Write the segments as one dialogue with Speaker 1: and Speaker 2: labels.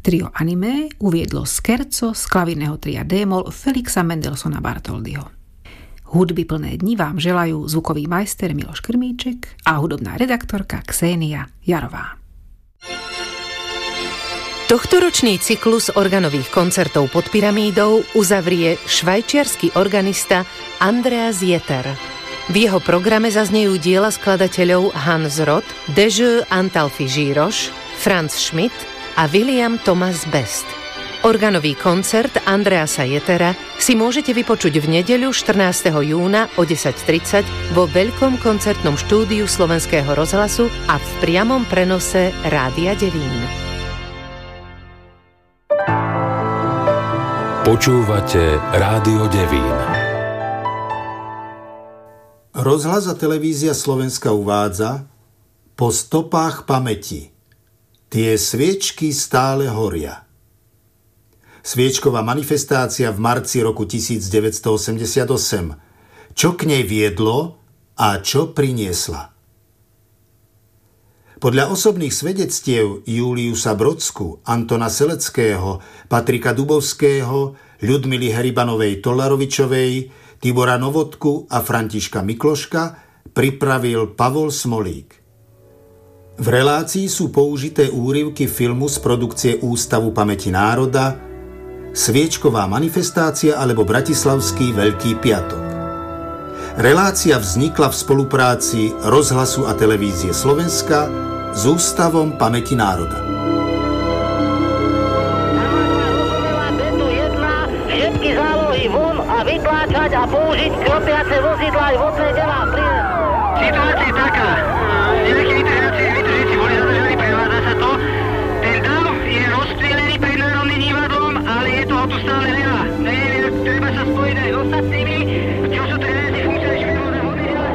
Speaker 1: Trio Anime uviedlo scherzo z klavírneho tria D-moll Felixa Mendelssohna Bartholdyho. Hudby plné dni vám želajú zvukový majster Miloš Krmíček a hudobná redaktorka Ksénia Jarová.
Speaker 2: Tohtoročný cyklus organových koncertov pod pyramídou uzavrie švajčiarsky organista Andreas Jeter. V jeho programe zaznejú diela skladateľov Hans Roth, Dezső Antalfi Zsíros, Franz Schmidt a William Thomas Best. Organový koncert Andreasa Jetera si môžete vypočuť v nedeľu 14. júna o 10:30 vo veľkom koncertnom štúdiu Slovenského rozhlasu a v priamom prenose Rádia Devín.
Speaker 3: Počúvate Rádio Devín.
Speaker 4: Rozhlas a televízia Slovenska uvádza Po stopách pamäti. Tie sviečky stále horia. Sviečková manifestácia v marci roku 1988. Čo k nej viedlo a čo priniesla? Podľa osobných svedectiev Juliusa Brodsku, Antona Seleckého, Patrika Dubovského, Ľudmily Heribanovej Tolarovičovej, Tibora Novotku a Františka Mikloška pripravil Pavol Smolík. V relácii sú použité úryvky filmu z produkcie Ústavu pamäti národa Sviečková manifestácia alebo Bratislavský Veľký piatok. Relácia vznikla v spolupráci Rozhlasu a televízie Slovenska s Ústavom pamäti národa.
Speaker 5: Vytláčať a použiť kropiace vozidla aj vodné delá. Situácia je taká. Nejakí vytržiaci boli zadržaní, prevádza sa to. Ten dav je rozstrielený pred Národným divadlom, ale je toho tu stále veľa. Treba sa spojiť aj s ostatnými, čo sú trenéci funkcionáči vodné delá.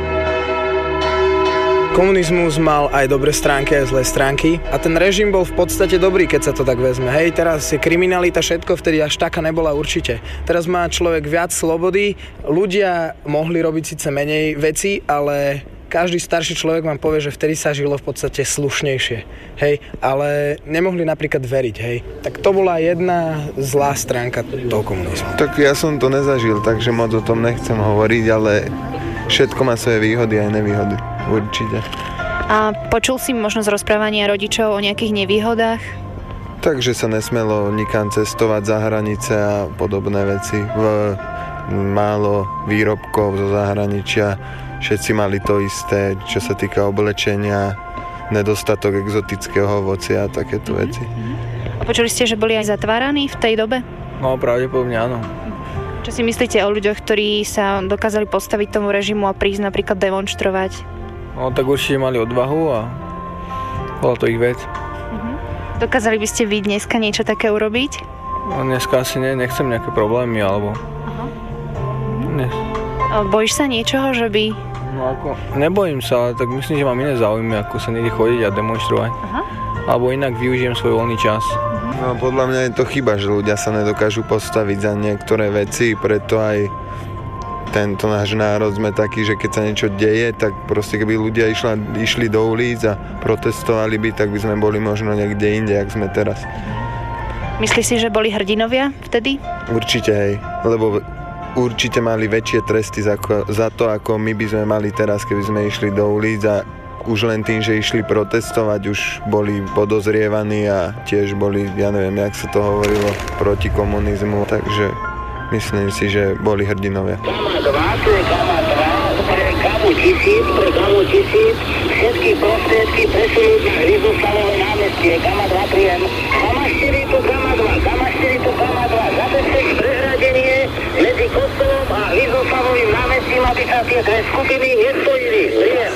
Speaker 6: Komunizmus mal aj dobré stránky, aj zlé stránky a ten režim bol v podstate dobrý, keď sa to tak vezme. Hej, teraz je kriminalita, všetko vtedy až taká nebola určite. Teraz má človek viac slobody, ľudia mohli robiť síce menej veci, ale každý starší človek vám povie, že vtedy sa žilo v podstate slušnejšie. Hej, ale nemohli napríklad veriť, hej. Tak to bola jedna zlá stránka toho komunizmu.
Speaker 7: Tak ja som to nezažil, takže moc o tom nechcem hovoriť, ale všetko má svoje výhody aj nevýhody. Určite.
Speaker 8: A počul si možno z rozprávania rodičov o nejakých nevýhodách?
Speaker 7: Takže sa nesmelo nikam cestovať za hranice a podobné veci. Málo výrobkov zo zahraničia. Všetci mali to isté, čo sa týka oblečenia, nedostatok exotického ovocia a takéto veci.
Speaker 8: A počuli ste, že boli aj zatváraní v tej dobe?
Speaker 6: No, pravdepodobne áno.
Speaker 8: Čo si myslíte o ľuďoch, ktorí sa dokázali postaviť tomu režimu a prísť napríklad demonštrovať?
Speaker 6: No, tak určite mali odvahu a bola to ich vec.
Speaker 8: Dokázali by ste vy dneska niečo také urobiť?
Speaker 7: No, dneska asi nechcem nejaké problémy, alebo...
Speaker 8: Bojíš sa niečoho, že by...
Speaker 7: No ako, nebojím sa, ale tak myslím, že mám iné záujmy, ako sa niekde chodiť a demonštrovať. Alebo inak využijem svoj voľný čas. No podľa mňa je to chyba, že ľudia sa nedokážu postaviť za niektoré veci, preto aj tento náš národ sme takí, že keď sa niečo deje, tak proste keby ľudia išli do ulic a protestovali by, tak by sme boli možno niekde inde, jak sme teraz.
Speaker 8: Myslíš si, že boli hrdinovia vtedy?
Speaker 7: Určite hej, lebo určite mali väčšie tresty za to, ako my by sme mali teraz, keby sme išli do ulic a už len tým, že išli protestovať, už boli podozrievaní a tiež boli, ja neviem, jak sa to hovorilo, proti komunizmu, takže myslím si, že boli hrdinovia.
Speaker 5: Kama 2, tu je Kama 2, pre Kamu 1000, všetky prostriedky presunúť na Rizoslavové námestie, Kama 2 príjem. Kama 4 tu Kama 2, Kama 4 tu Kama 2, zabezpečiť prehradenie medzi kostolom a Rizoslavovým námestím, aby sa tie dve skupiny nespojili. Príjem.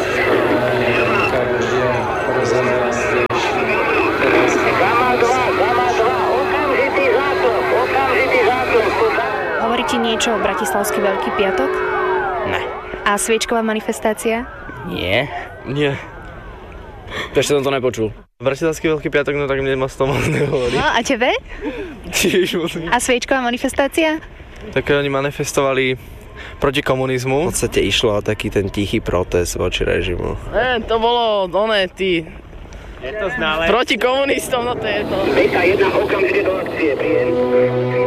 Speaker 5: Kama 2, okamžitý záklop.
Speaker 8: Hovorí ti niečo o Bratislavský Veľký piatok?
Speaker 9: Ne.
Speaker 8: A sviečková manifestácia?
Speaker 9: Nie. Ešte som to nepočul.
Speaker 10: Bratislavský Veľký piatok, no tak mne ma z toho nehovorí.
Speaker 8: No a tebe?
Speaker 10: Tiež
Speaker 8: A sviečková manifestácia?
Speaker 10: Tak oni manifestovali proti komunizmu.
Speaker 9: V podstate išlo o taký ten tichý protest voči režimu.
Speaker 11: To bolo, Je to znalé.
Speaker 10: Proti komunistom, no to je to.
Speaker 5: BK1 okamžite do akcie.